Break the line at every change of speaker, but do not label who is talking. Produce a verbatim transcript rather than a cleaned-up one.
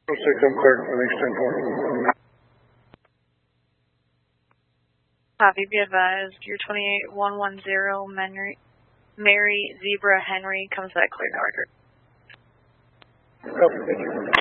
six, I'm cleared for the ten four.
Copy, be advised, your twenty-eight one one zero Mary, Mary Zebra Henry comes back clear to record.
Copy, thank you.